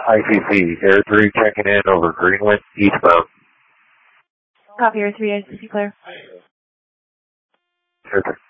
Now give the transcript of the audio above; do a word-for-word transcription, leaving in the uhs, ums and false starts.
I C C, Air three checking in over Greenland, eastbound. Copy, Air three, I C C clear. Air three.